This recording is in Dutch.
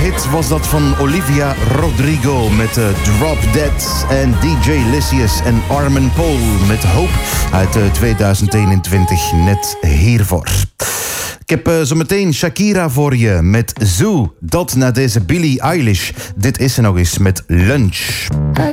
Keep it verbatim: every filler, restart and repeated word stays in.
hit was dat van Olivia Rodrigo met uh, Drop Dead. En D J Lysius en Armin Paul met Hope uit uh, tweeduizend eenentwintig, net hiervoor. Ik heb uh, zometeen Shakira voor je met Zoo. Dat na deze Billie Eilish. Dit is ze nog eens met Lunch.